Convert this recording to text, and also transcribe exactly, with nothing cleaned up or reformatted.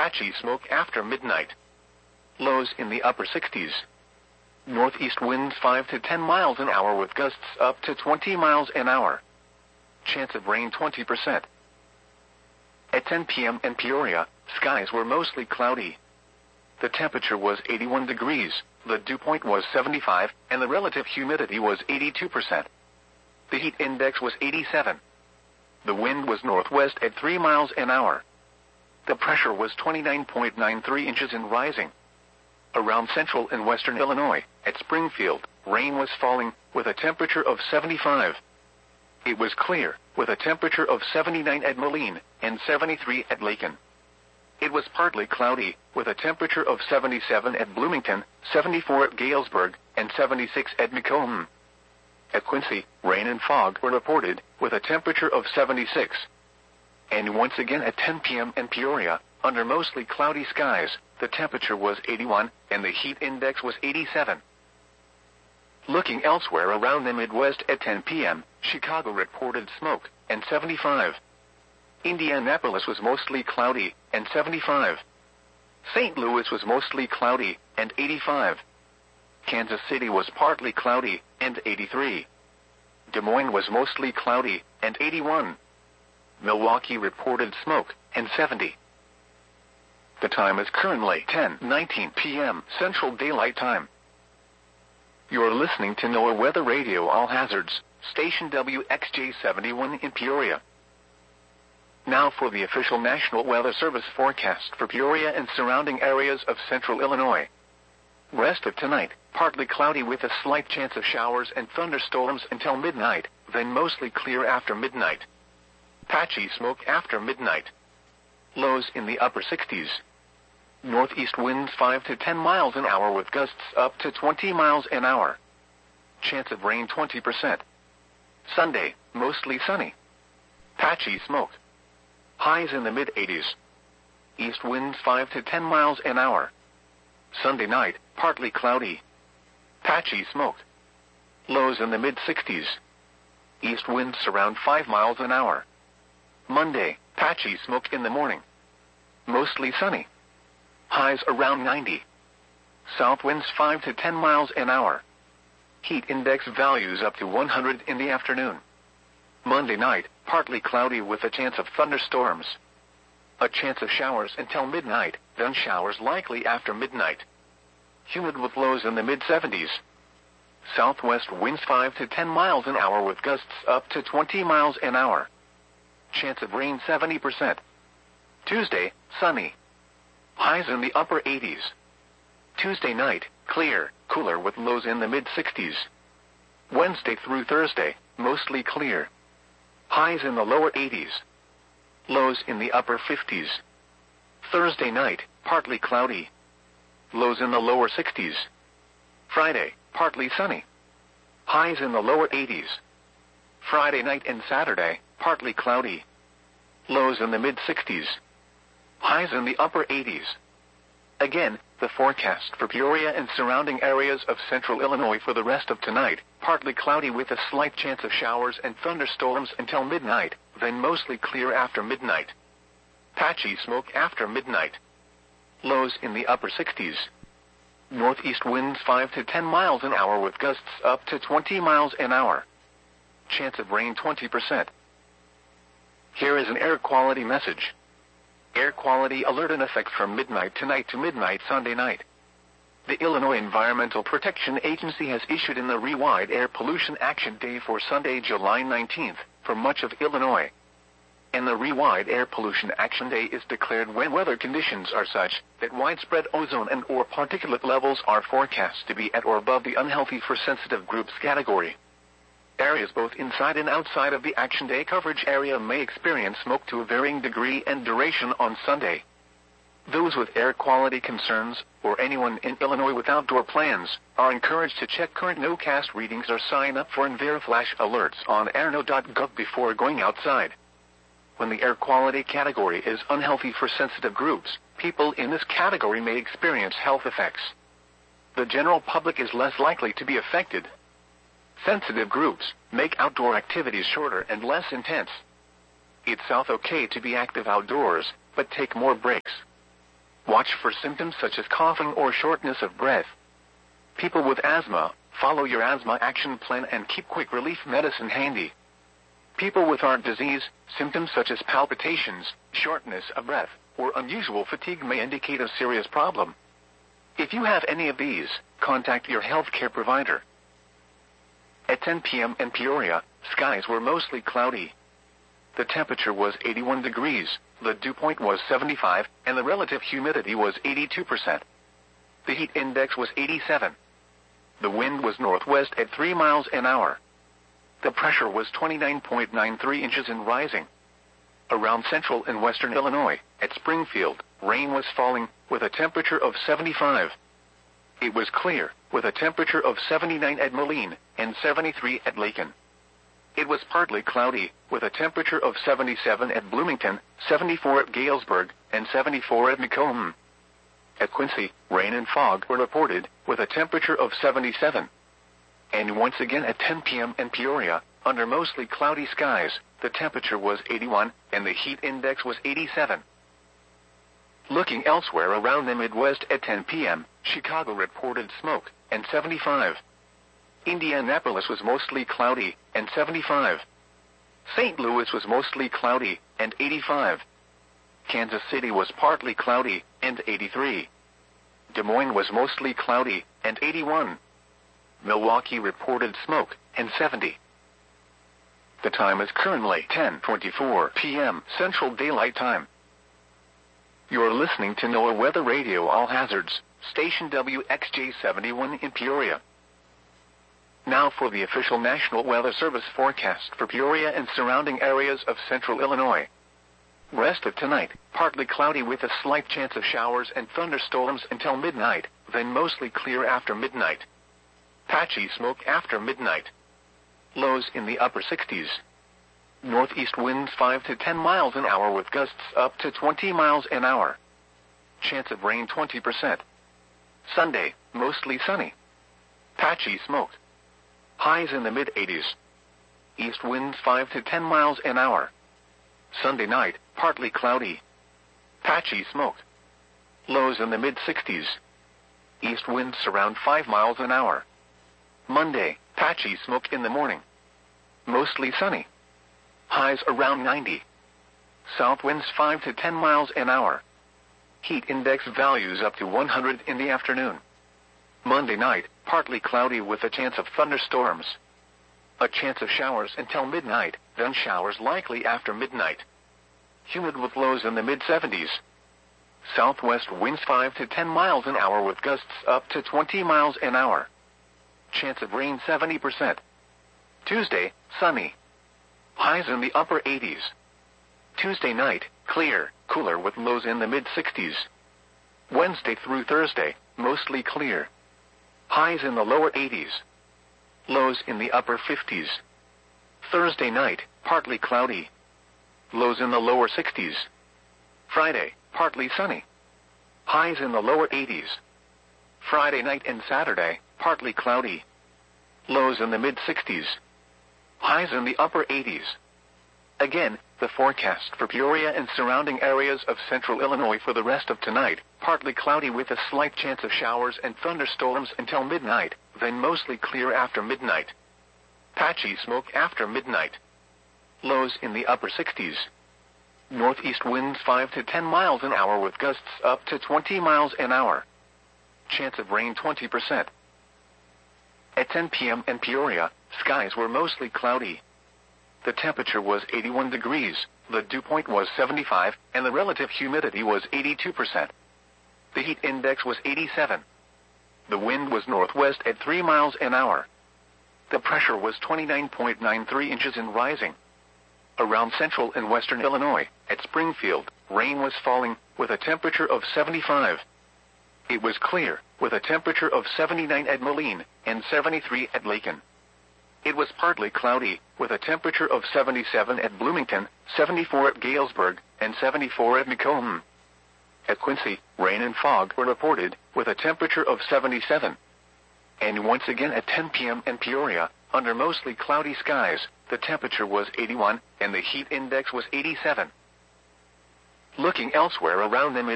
Patchy smoke after midnight. Lows in the upper sixties. Northeast winds five to ten miles an hour with gusts up to twenty miles an hour. Chance of rain twenty percent. At ten p m in Peoria, skies were mostly cloudy. The temperature was eighty-one degrees, the dew point was seventy-five, and the relative humidity was eighty-two percent. The heat index was eighty-seven. The wind was northwest at three miles an hour. The pressure was twenty-nine point nine three inches and rising. Around central and western Illinois, at Springfield, rain was falling, with a temperature of seventy-five. It was clear, with a temperature of seventy-nine at Moline, and seventy-three at Lakin. It was partly cloudy, with a temperature of seventy-seven at Bloomington, seventy-four at Galesburg, and seventy-six at Macomb. At Quincy, rain and fog were reported, with a temperature of seventy-six. And once again at ten p m in Peoria, under mostly cloudy skies, the temperature was eighty-one, and the heat index was eighty-seven. Looking elsewhere around the Midwest at ten p m, Chicago reported smoke, and seventy-five. Indianapolis was mostly cloudy, and seventy-five. Saint Louis was mostly cloudy, and eighty-five. Kansas City was partly cloudy, and eighty-three. Des Moines was mostly cloudy, and eighty-one. Milwaukee reported smoke, and seventy. The time is currently ten nineteen p m Central Daylight Time. You're listening to NOAA Weather Radio All Hazards, station W X J seventy-one in Peoria. Now for the official National Weather Service forecast for Peoria and surrounding areas of central Illinois. Rest of tonight, partly cloudy with a slight chance of showers and thunderstorms until midnight, then mostly clear after midnight. Patchy smoke after midnight. Lows in the upper sixties. Northeast winds five to ten miles an hour with gusts up to twenty miles an hour. Chance of rain twenty percent. Sunday, mostly sunny. Patchy smoke. Highs in the mid-eighties. East winds five to ten miles an hour. Sunday night, partly cloudy. Patchy smoke. Lows in the mid-sixties. East winds around five miles an hour. Monday, patchy smoke in the morning. Mostly sunny. Highs around ninety. South winds five to ten miles an hour. Heat index values up to one hundred in the afternoon. Monday night, partly cloudy with a chance of thunderstorms. A chance of showers until midnight, then showers likely after midnight. Humid with lows in the mid-seventies. Southwest winds five to ten miles an hour with gusts up to twenty miles an hour. Chance of rain seventy percent. Tuesday, sunny. Highs in the upper eighties. Tuesday night, clear, cooler with lows in the mid-sixties. Wednesday through Thursday, mostly clear. Highs in the lower eighties. Lows in the upper fifties. Thursday night, partly cloudy. Lows in the lower sixties. Friday, partly sunny. Highs in the lower eighties. Friday night and Saturday, partly cloudy. Lows in the mid-sixties. Highs in the upper eighties. Again, the forecast for Peoria and surrounding areas of central Illinois for the rest of tonight, partly cloudy with a slight chance of showers and thunderstorms until midnight, then mostly clear after midnight. Patchy smoke after midnight. Lows in the upper sixties. Northeast winds five to ten miles an hour with gusts up to twenty miles an hour. Chance of rain twenty percent. Here is an air quality message. Air quality alert in effect from midnight tonight to midnight Sunday night. The Illinois Environmental Protection Agency has issued an ERIE-wide Air Pollution Action Day for Sunday, July nineteenth, for much of Illinois. An ERIE-wide Air Pollution Action Day is declared when weather conditions are such that widespread ozone and or particulate levels are forecast to be at or above the unhealthy for sensitive groups category. Areas both inside and outside of the Action Day coverage area may experience smoke to a varying degree and duration on Sunday. Those with air quality concerns, or anyone in Illinois with outdoor plans, are encouraged to check current NOCAST readings or sign up for EnviroFlash alerts on airno dot gov before going outside. When the air quality category is unhealthy for sensitive groups, people in this category may experience health effects. The general public is less likely to be affected. Sensitive groups make outdoor activities shorter and less intense. It's okay to be active outdoors, but take more breaks. Watch for symptoms such as coughing or shortness of breath. People with asthma, follow your asthma action plan and keep quick relief medicine handy. People with heart disease, symptoms such as palpitations, shortness of breath, or unusual fatigue may indicate a serious problem. If you have any of these, contact your healthcare provider. At ten p m in Peoria, skies were mostly cloudy. The temperature was eighty-one degrees, the dew point was seventy-five, and the relative humidity was eighty-two percent. The heat index was eighty-seven. The wind was northwest at three miles an hour. The pressure was twenty-nine point nine three inches and rising. Around central and western Illinois, at Springfield, rain was falling, with a temperature of seventy-five. It was clear, with a temperature of seventy-nine at Moline, and seventy-three at Lakin. It was partly cloudy, with a temperature of seventy-seven at Bloomington, seventy-four at Galesburg, and seventy-four at Macomb. At Quincy, rain and fog were reported, with a temperature of seventy-seven. And once again at ten p m in Peoria, under mostly cloudy skies, the temperature was eighty-one, and the heat index was eighty-seven. Looking elsewhere around the Midwest at ten p m, Chicago reported smoke, and seventy-five. Indianapolis was mostly cloudy, and seventy-five. Saint Louis was mostly cloudy, and eighty-five. Kansas City was partly cloudy, and eighty-three. Des Moines was mostly cloudy, and eighty-one. Milwaukee reported smoke, and seventy. The time is currently ten twenty-four p m Central Daylight Time. You're listening to NOAA Weather Radio All Hazards, station W X J seventy-one in Peoria. Now for the official National Weather Service forecast for Peoria and surrounding areas of central Illinois. Rest of tonight, partly cloudy with a slight chance of showers and thunderstorms until midnight, then mostly clear after midnight. Patchy smoke after midnight. Lows in the upper sixties. Northeast winds five to ten miles an hour with gusts up to twenty miles an hour. Chance of rain twenty percent. Sunday, mostly sunny. Patchy smoke. Highs in the mid eighties. East winds five to ten miles an hour. Sunday night, partly cloudy. Patchy smoke. Lows in the mid sixties. East winds around five miles an hour. Monday, patchy smoke in the morning. Mostly sunny. Highs around ninety. South winds five to ten miles an hour. Heat index values up to one hundred in the afternoon. Monday night, partly cloudy with a chance of thunderstorms. A chance of showers until midnight, then showers likely after midnight. Humid with lows in the mid seventies. Southwest winds five to ten miles an hour with gusts up to twenty miles an hour. Chance of rain seventy percent. Tuesday, sunny. Highs in the upper eighties. Tuesday night, clear, cooler with lows in the mid sixties. Wednesday through Thursday, mostly clear. Highs in the lower eighties. Lows in the upper fifties. Thursday night, partly cloudy. Lows in the lower sixties. Friday, partly sunny. Highs in the lower eighties. Friday night and Saturday, partly cloudy. Lows in the mid sixties. Highs in the upper eighties. Again, the forecast for Peoria and surrounding areas of central Illinois for the rest of tonight, partly cloudy with a slight chance of showers and thunderstorms until midnight, then mostly clear after midnight. Patchy smoke after midnight. Lows in the upper sixties. Northeast winds five to ten miles an hour with gusts up to twenty miles an hour. Chance of rain twenty percent. At ten p m in Peoria, skies were mostly cloudy. The temperature was eighty-one degrees, the dew point was seventy-five, and the relative humidity was eighty-two percent. The heat index was eighty-seven. The wind was northwest at three miles an hour. The pressure was twenty-nine point nine three inches and rising. Around central and western Illinois, at Springfield, rain was falling, with a temperature of seventy-five. It was clear, with a temperature of seventy-nine at Moline, and seventy-three at Lakin. It was partly cloudy, with a temperature of seventy-seven at Bloomington, seventy-four at Galesburg, and seventy-four at Macomb. At Quincy, rain and fog were reported, with a temperature of seventy-seven. And once again at ten p m in Peoria, under mostly cloudy skies, the temperature was eighty-one, and the heat index was eighty-seven. Looking elsewhere around the